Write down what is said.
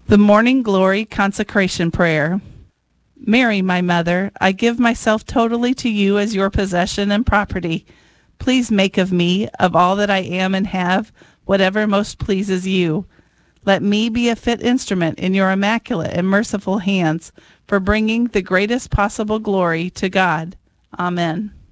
The Morning Glory Consecration Prayer. Mary, my mother, I give myself totally to you as your possession and property. Please make of me, of all that I am and have, whatever most pleases you. Let me be a fit instrument in your immaculate and merciful hands for bringing the greatest possible glory to God. Amen.